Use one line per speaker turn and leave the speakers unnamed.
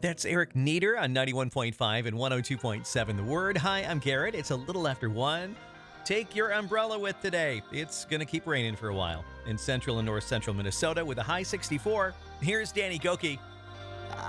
That's Eric Nieder on 91.5 and 102.7 The Word. Hi, I'm Garrett. It's a little after 1. Take your umbrella with today. It's going to keep raining for a while in central and north central Minnesota with a high 64. Here's Danny Gokey.